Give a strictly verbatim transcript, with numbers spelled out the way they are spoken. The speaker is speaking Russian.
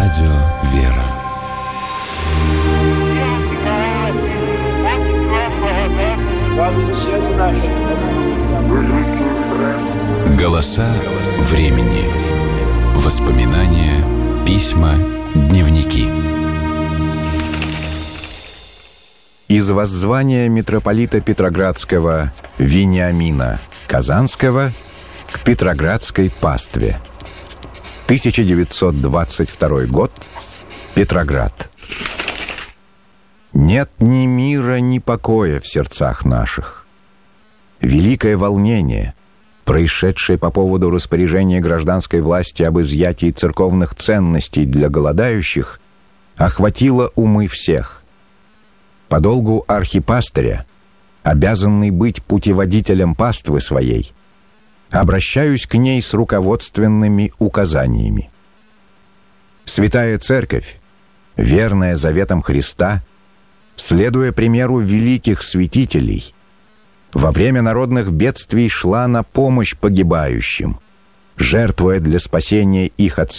Радио «Вера». Голоса времени. Воспоминания, письма, дневники. Из воззвания митрополита Петроградского Вениамина Казанского к Петроградской пастве. тысяча девятьсот двадцать второй год. Петроград. Нет ни мира, ни покоя в сердцах наших. Великое волнение, происшедшее по поводу распоряжения гражданской власти об изъятии церковных ценностей для голодающих, охватило умы всех. По долгу архипастыря, обязанный быть путеводителем паствы своей, обращаюсь к ней с руководственными указаниями. Святая Церковь, верная заветам Христа, следуя примеру великих святителей, во время народных бедствий шла на помощь погибающим, жертвуя для спасения их от